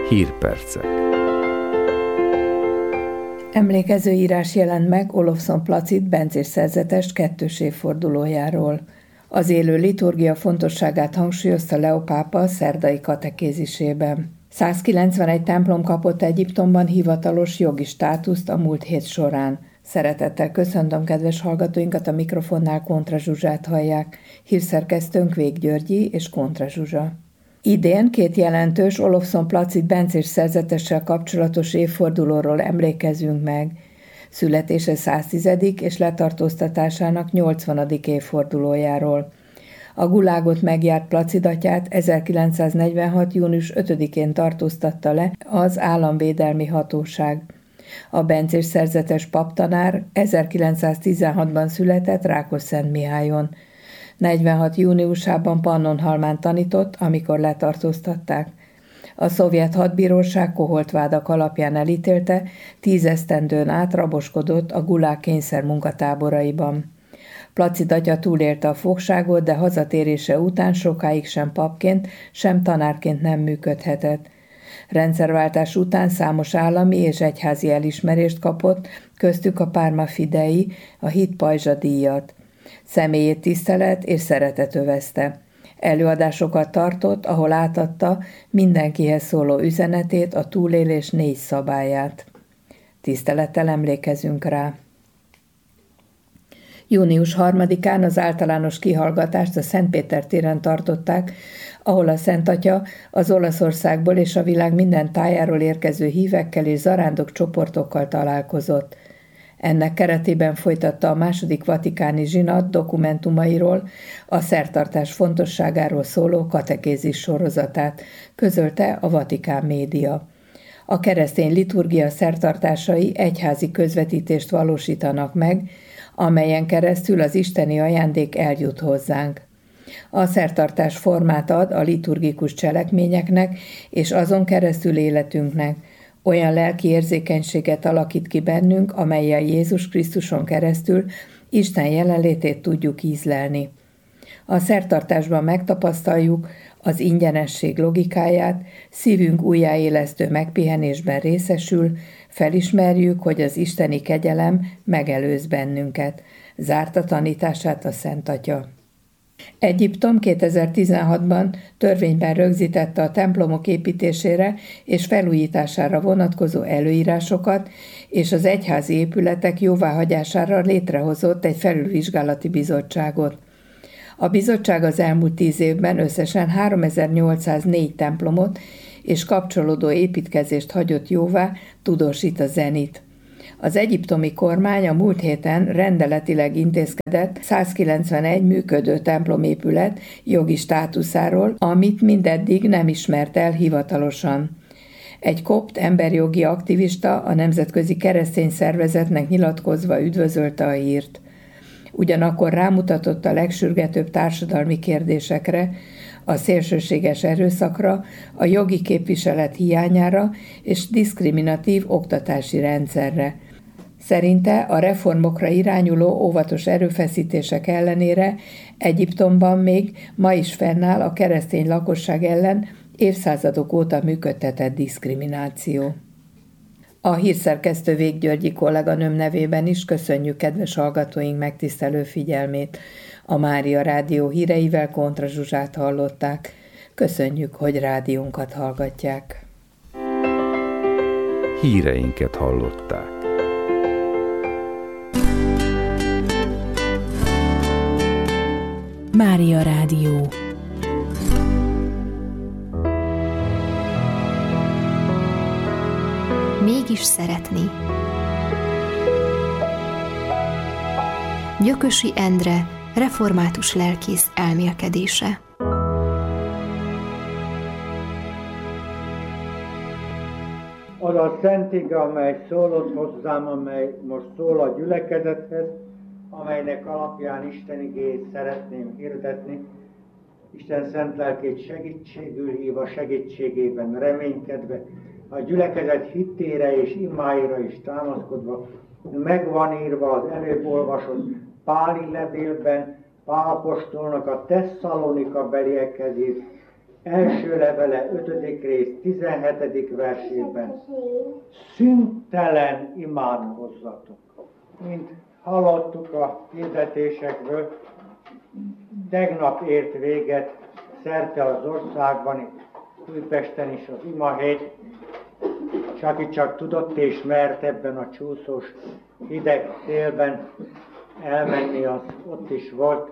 Hírpercek. Emlékező írás jelent meg Olofsson Placid bencés szerzetes 2. évfordulójáról. Az élő liturgia fontosságát hangsúlyozta Leó pápa szerdai katekézisében. 191 templom kapott Egyiptomban hivatalos jogi státuszt a múlt hét során. Szeretettel köszöntöm kedves hallgatóinkat, a mikrofonnál Kontra Zsuzsát hallják. Hírszerkesztőnk Vég Györgyi és Kontra Zsuzsa. Idén 2 jelentős Olofsson Placid bencés szerzetessel kapcsolatos évfordulóról emlékezünk meg. Születése 110. és letartóztatásának 80. évfordulójáról. A gulágot megjárt Placid atyát 1946. június 5-én tartóztatta le az államvédelmi hatóság. A bencés szerzetes paptanár 1916-ban született Rákosszentmihályon. 46. júniusában Pannonhalmán tanított, amikor letartóztatták. A szovjet hadbíróság koholt vádak alapján elítélte, 10 esztendőn át raboskodott a gulág kényszer munkatáboraiban. Placid atya túlélte a fogságot, de hazatérése után sokáig sem papként, sem tanárként nem működhetett. Rendszerváltás után számos állami és egyházi elismerést kapott, köztük a Parma Fidei, a hit pajzsa díjat. Személyét tisztelet és szeretet övezte. Előadásokat tartott, ahol átadta mindenkihez szóló üzenetét, a túlélés 4 szabályát. Tisztelettel emlékezünk rá. Június 3-án az általános kihallgatást a Szentpéter téren tartották, ahol a Szent Atya az Olaszországból és a világ minden tájáról érkező hívekkel és zarándok csoportokkal találkozott. Ennek keretében folytatta a második vatikáni zsinat dokumentumairól, a szertartás fontosságáról szóló katekézis sorozatát, közölte a Vatikán média. A keresztény liturgia szertartásai egyházi közvetítést valósítanak meg, amelyen keresztül az isteni ajándék eljut hozzánk. A szertartás formát ad a liturgikus cselekményeknek és azon keresztül életünknek, olyan lelki érzékenységet alakít ki bennünk, amellyel Jézus Krisztuson keresztül Isten jelenlétét tudjuk ízlelni. A szertartásban megtapasztaljuk az ingyenesség logikáját, szívünk újjáélesztő megpihenésben részesül, felismerjük, hogy az isteni kegyelem megelőz bennünket, zárta tanítását a Szent Atya. Egyiptom 2016-ban törvényben rögzítette a templomok építésére és felújítására vonatkozó előírásokat, és az egyházi épületek jóváhagyására létrehozott egy felülvizsgálati bizottságot. A bizottság az elmúlt 10 évben összesen 3804 templomot és kapcsolódó építkezést hagyott jóvá, tudósít a Zenit. Az egyiptomi kormány a múlt héten rendeletileg intézkedett 191 működő templomépület jogi státuszáról, amit mindeddig nem ismert el hivatalosan. Egy kopt emberjogi aktivista a Nemzetközi Keresztény Szervezetnek nyilatkozva üdvözölte a hírt. Ugyanakkor rámutatott a legsürgetőbb társadalmi kérdésekre, a szélsőséges erőszakra, a jogi képviselet hiányára és diszkriminatív oktatási rendszerre. Szerinte a reformokra irányuló óvatos erőfeszítések ellenére Egyiptomban még ma is fennáll a keresztény lakosság ellen évszázadok óta működtetett diszkrimináció. A hírszerkesztő Vég Györgyi kolléganőm nevében is köszönjük kedves hallgatóink megtisztelő figyelmét. A Mária Rádió híreivel Kontra Zsuzsát hallották. Köszönjük, hogy rádiónkat hallgatják. Híreinket hallották. Mária Rádió. Mégis szeretni. Gyökösi Endre, református lelkész elmélkedése. Az a szent ige, amely szólott hozzám, amely most szól a gyülekezethez, amelynek alapján Isten igéjét szeretném hirdetni, Isten szent lelkét segítségül hívva, segítségében reménykedve, a gyülekezet hittére és imáira is támaszkodva, megvan írva az előbb olvasott Páli levélben, Pál apostolnak a Tesszalonika beliekhez írt első levele 5. rész 17. versében szüntelen imádkozzatok. Mint hallottuk a hirdetésekből, tegnap ért véget szerte az országban, itt Újpesten is az imahét, és aki csak tudott és mert ebben a csúszós hideg télben elmenni, az ott is volt.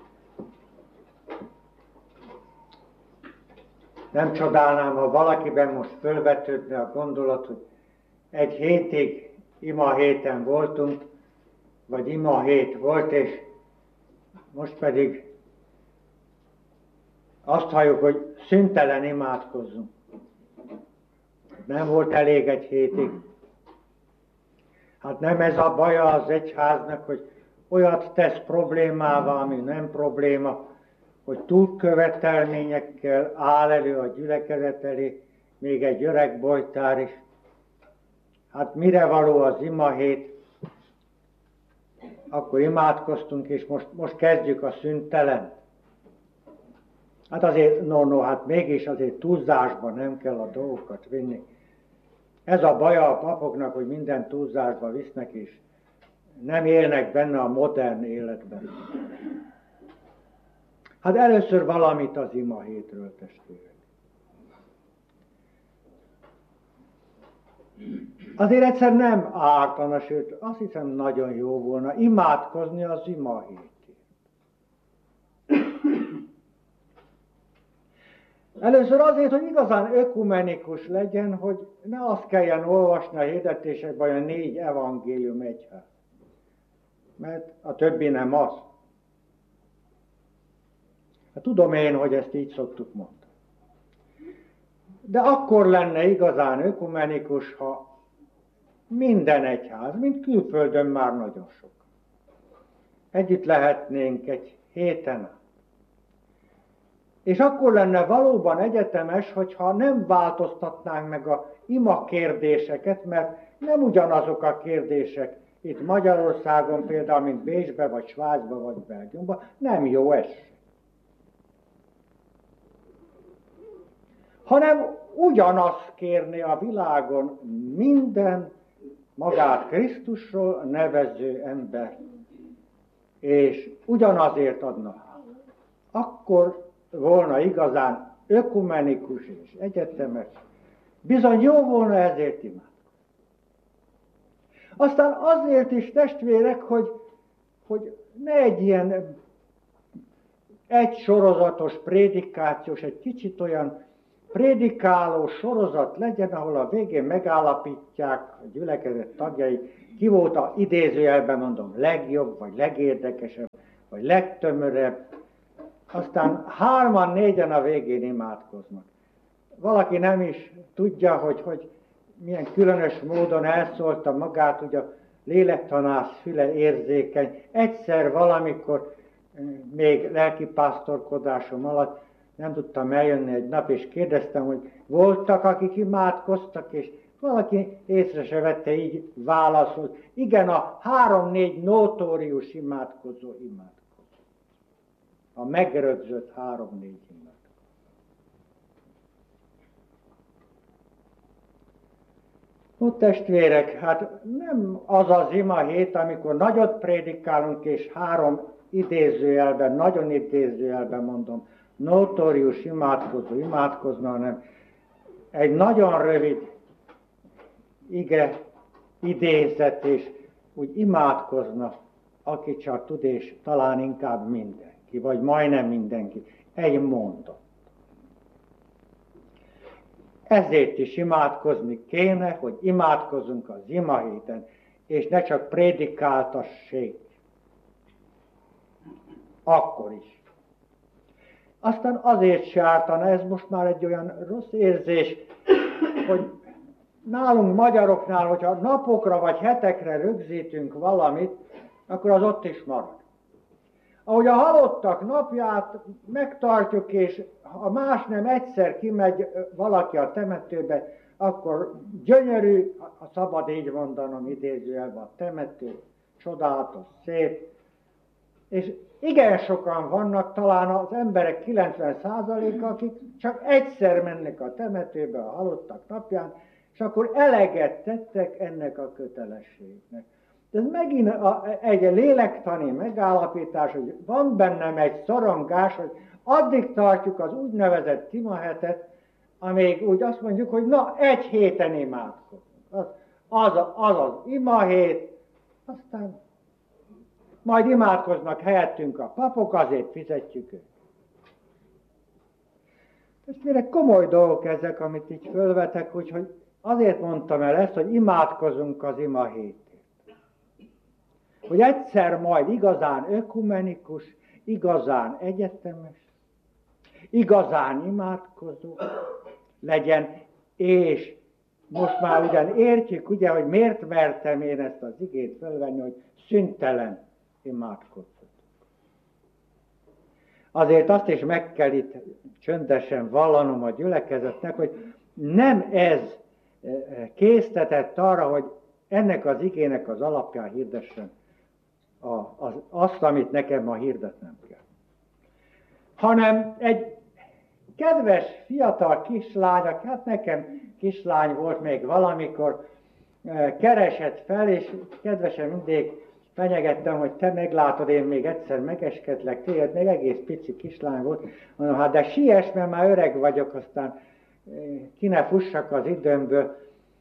Nem csodálnám, ha valakiben most fölvetődne a gondolat, hogy egy hétig imahéten voltunk, vagy imahét volt, és most pedig azt halljuk, hogy szüntelen imádkozzunk. Nem volt elég egy hétig. Hát nem ez a baja az egyháznak, hogy olyat tesz problémává, ami nem probléma, hogy túlkövetelményekkel áll elő a gyülekezet elé, még egy öreg bojtár is. Hát mire való az imahét? Akkor imádkoztunk, és most kezdjük a szüntelen. Hát azért, hát mégis azért túlzásban nem kell a dolgokat vinni. Ez a baja a papoknak, hogy minden túlzásba visznek, és nem élnek benne a modern életben. Hát először valamit az imahétről, testvérek. Azért egyszer nem ártana, sőt, azt hiszem nagyon jó volna imádkozni az imahétért. Először azért, hogy igazán ökumenikus legyen, hogy ne azt kelljen olvasni a hirdetésekben, hogy a 4 evangélium egyház. Mert a többi nem az. Hát tudom én, hogy ezt így szoktuk mondani. De akkor lenne igazán ökumenikus, ha minden egyház, mint külföldön már nagyon sok. Együtt lehetnénk egy héten. És akkor lenne valóban egyetemes, hogyha nem változtatnánk meg a ima kérdéseket, mert nem ugyanazok a kérdések itt Magyarországon például, mint Bécsbe, vagy Svájcba, vagy Belgiumban, nem jó ez. Hanem ugyanazt kérni a világon minden magát Krisztusról nevező ember, és ugyanazért adna. Akkor volna igazán ökumenikus és egyetemes. Bizony jó volna ezért imádkozni. Aztán azért is, testvérek, hogy ne egy ilyen egy sorozatos prédikációs, egy kicsit olyan prédikáló sorozat legyen, ahol a végén megállapítják a gyülekezet tagjai, ki volt a idézőjelben mondom legjobb, vagy legérdekesebb, vagy legtömörebb. Aztán 3-4 a végén imádkoznak. Valaki nem is tudja, hogy milyen különös módon elszólta magát, hogy a lélektanász füle érzékeny. Egyszer valamikor, még lelkipásztorkodásom alatt nem tudtam eljönni egy nap, és kérdeztem, hogy voltak, akik imádkoztak, és valaki észre se vette, így válaszolt. Igen, a 3-4 notórius imádkozó. A megrögzött 3-4 imádkozó. Ó, testvérek, hát nem az az imahét, amikor nagyot prédikálunk, és 3 idézőjelben, nagyon idézőjelben mondom, notórius imádkozó imádkozna, hanem egy nagyon rövid ige idézet, és úgy imádkozna, aki csak tud, és talán inkább mindenki, vagy majdnem mindenki. Egy mondat. Ezért is imádkozni kéne, hogy imádkozzunk az imahéten, és ne csak prédikáltassék. Akkor is. Aztán azért se ártana, ez most már egy olyan rossz érzés, hogy nálunk magyaroknál, hogyha napokra vagy hetekre rögzítünk valamit, akkor az ott is marad. Ahogy a halottak napját megtartjuk, és ha más nem egyszer kimegy valaki a temetőbe, akkor gyönyörű, ha szabad így mondanom idézőjelben, a temető, csodálatos, szép, és Igen sokan vannak, talán az emberek 90%-a, akik csak egyszer mennek a temetőbe a halottak napján, és akkor eleget tettek ennek a kötelességnek. Ez megint egy lélektani megállapítás, hogy van bennem egy szorongás, hogy addig tartjuk az úgynevezett imahetet, amíg úgy azt mondjuk, hogy na, egy héten imádkozunk. Az imahét, aztán majd imádkoznak helyettünk a papok, azért fizetjük őket. Testvérek, komoly dolgok ezek, amit így fölvetek, úgyhogy azért mondtam el ezt, hogy imádkozunk az ima hétért. Hogy egyszer majd igazán ökumenikus, igazán egyetemes, igazán imádkozó legyen, és most már ugyan értjük, ugye, hogy miért mertem én ezt az igét fölvenni, hogy szüntelen imádkozzunk. Azért azt is meg kell itt csöndesen vallanom a gyülekezetnek, hogy nem ez késztetett arra, hogy ennek az igének az alapján hirdessen azt, amit nekem ma hirdetnem kell. Hanem egy kedves fiatal kislány, hát nekem kislány volt még valamikor, keresett fel, és kedvesen mindig fenyegettem, hogy te meglátod, én még egyszer megeskedlek téged, még egész pici kislány volt. Mondom, hát de siess, mert már öreg vagyok, aztán ki ne fussak az időmből.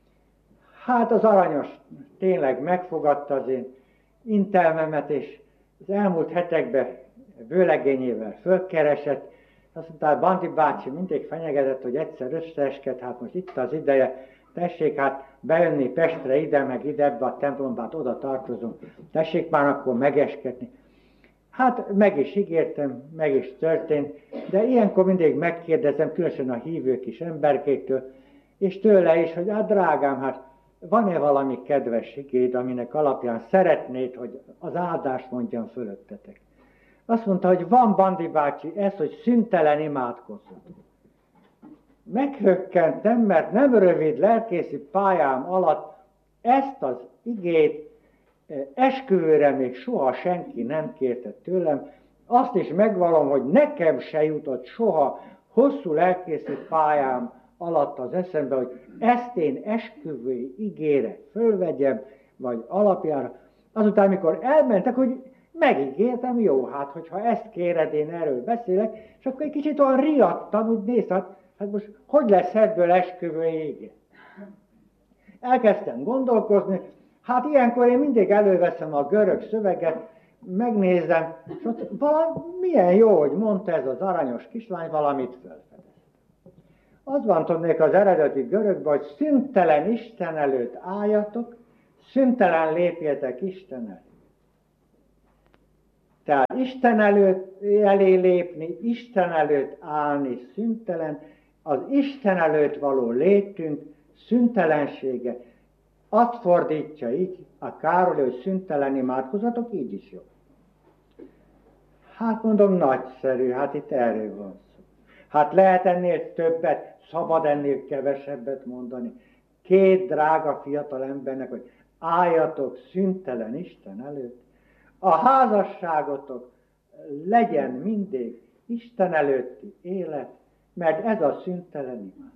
Hát az aranyos tényleg megfogadta az én intelmemet, és az elmúlt hetekben vőlegényével fölkeresett. Azt mondta, Bandi bácsi mindig fenyegetett, hogy egyszer összeesked, hát most itt az ideje, tessék hát bejönni Pestre ide, meg ide, ebbe a templomba, hát oda tartozunk, tessék már akkor megeskedni. Hát meg is ígértem, meg is történt, de ilyenkor mindig megkérdezem, különösen a hívő kis emberkéktől, és tőle is, hogy hát drágám, hát van-e valami kedves igéd, aminek alapján szeretnéd, hogy az áldást mondjam fölöttetek. Azt mondta, hogy van, Bandi bácsi, ez, hogy szüntelen imádkozott. Meghökkentem, mert nem rövid lelkészi pályám alatt ezt az igét esküvőre még soha senki nem kérte tőlem. Azt is megvallom, hogy nekem se jutott soha hosszú lelkészi pályám alatt az eszembe, hogy ezt én esküvői igére fölvegyem, vagy alapjára. Azután, amikor elmentek, hogy megígértem, jó, hát, hogyha ezt kéred, én erről beszélek, és akkor egy kicsit olyan riadtan, úgy néz, hát most hogy lesz ebből esküvői ige? Elkezdtem gondolkozni, hát ilyenkor én mindig előveszem a görög szöveget, megnézem, és ott milyen jó, hogy mondta ez az aranyos kislány, valamit felfedez. Az van, tudnék az eredeti görögben, hogy szüntelen Isten előtt álljatok, szüntelen lépjetek Isten előtt. Tehát Isten előtt elé lépni, Isten előtt állni szüntelen, az Isten előtt való létünk szüntelensége. Azt fordítja így a Károly, hogy szüntelen imádkozatok, így is jó. Hát mondom, nagyszerű, hát itt erről van szó. Hát lehet ennél többet, szabad ennél kevesebbet mondani. Két drága fiatal embernek, hogy álljatok szüntelen Isten előtt. A házasságotok legyen mindig Isten előtti élet, mert ez a szüntelen imádkozás.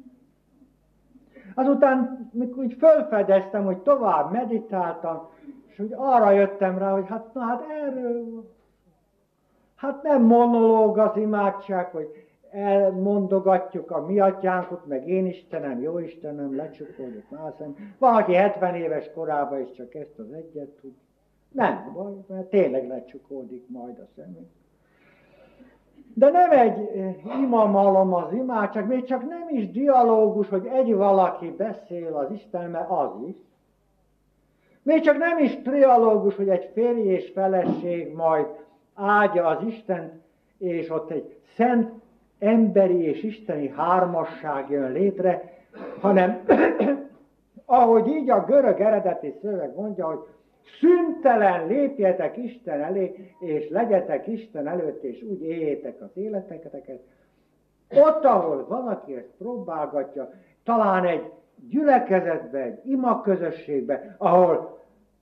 Azután, mikor úgy felfedeztem, hogy tovább meditáltam, és úgy arra jöttem rá, hogy hát erről, hát nem monológ az imádság, hogy elmondogatjuk a mi atyánkot, meg én Istenem, jó Istenem, lecsukódik már szem. Valaki 70 éves korában is csak ezt az egyet tud. Nem baj, mert tényleg lecsukódik majd a szemünk. De nem egy imamalom az imádság, még csak nem is dialógus, hogy egy valaki beszél az Isten, mert az is. Még csak nem is trialógus, hogy egy férj és feleség majd áldja az Istent, és ott egy szent emberi és isteni hármasság jön létre, hanem ahogy így a görög eredeti szöveg mondja, hogy szüntelen lépjetek Isten elé, és legyetek Isten előtt, és úgy éljétek az életeteket. Ott, ahol valaki ezt próbálgatja, talán egy gyülekezetbe, egy imaközösségbe, ahol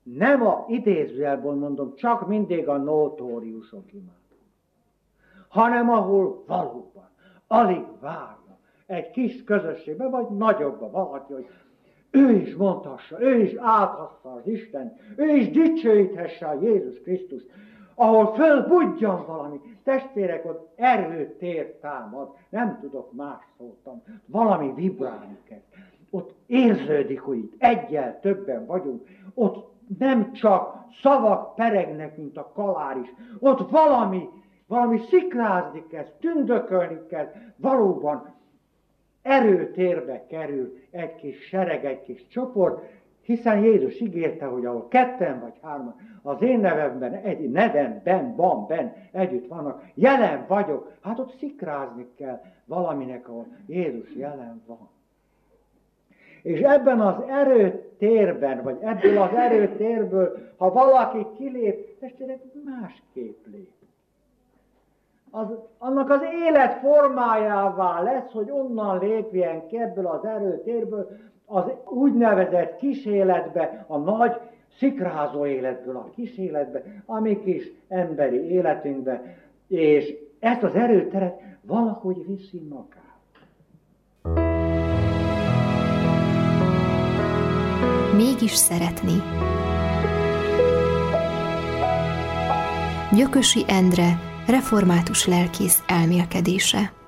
nem a idézőjelből mondom, csak mindig a notóriusok imádkoznak, hanem ahol valóban alig várja egy kis közösségben, vagy nagyobban valaki, hogy ő is mondhassa, ő is áldhassa az Isten, ő is dicsőíthesse a Jézus Krisztust, ahol fölbudjan valami. Testvérek, ott erőtér támad, nem tudok más szót, valami vibrálni kezd. Ott érződik, hogy itt egyel többen vagyunk, ott nem csak szavak peregnek, mint a kaláris, ott valami szikrázni kezd, tündökölni kezd, valóban erőtérbe kerül egy kis sereg, egy kis csoport, hiszen Jézus ígérte, hogy ahol 2 vagy 3 az én nevemben, egy nevemben van, együtt vannak, jelen vagyok, hát ott szikrázni kell valaminek, ahol Jézus jelen van. És ebben az erőtérben, vagy ebből az erőtérből, ha valaki kilép, testvérek, másképp lép. Annak az életformájává lesz, hogy onnan lépjen ki ebből az erőtérből, az úgynevezett kis életbe, a nagy szikrázó életből a kis életbe, a mi kis emberi életünkbe, és ezt az erőteret valahogy viszi magát. Mégis szeretni. Gyökösi Endre, református lelkész elmélkedése.